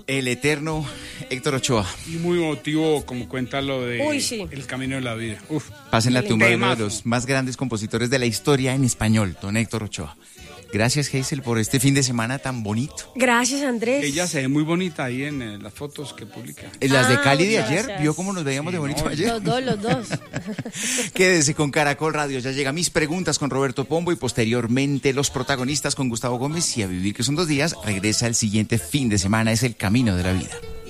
El eterno Héctor Ochoa. Y muy emotivo, como cuenta lo de Sí. El camino de la vida. Pasa en la tumba de uno de Temazo. los más grandes compositores de la historia en español, don Héctor Ochoa. Gracias, Hazel, por este fin de semana tan bonito. Gracias, Andrés. Ella se ve muy bonita ahí en las fotos que publica. Las de Cali de muchas ayer, gracias. ¿vio cómo nos veíamos de bonito no, ayer? Los dos. Quédese con Caracol Radio, ya llega Mis Preguntas con Roberto Pombo y posteriormente Los Protagonistas con Gustavo Gómez y A Vivir que son 2 días, regresa el siguiente fin de semana, es El Camino de la Vida.